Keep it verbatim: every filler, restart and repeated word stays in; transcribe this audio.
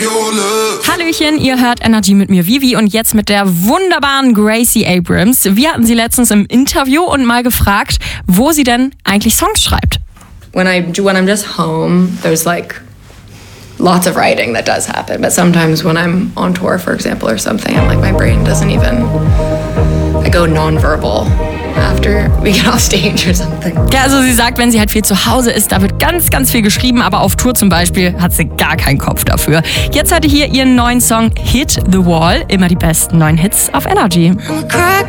Hallöchen, ihr hört Energy mit mir Vivi und jetzt mit der wunderbaren Gracie Abrams. Wir hatten sie letztens im Interview und mal gefragt, wo sie denn eigentlich Songs schreibt. When I when I'm just home, there's like lots of writing that does happen, but sometimes when I'm on tour, for example, or something, I'm like my brain doesn't even. I go nonverbal after we get off stage or something. Ja, also sie sagt, wenn sie halt viel zu Hause ist, da wird ganz, ganz viel geschrieben, aber auf Tour zum Beispiel hat sie gar keinen Kopf dafür. Jetzt hatte hier ihren neuen Song Hit the Wall, immer die besten neuen Hits auf Energy. I'm a crack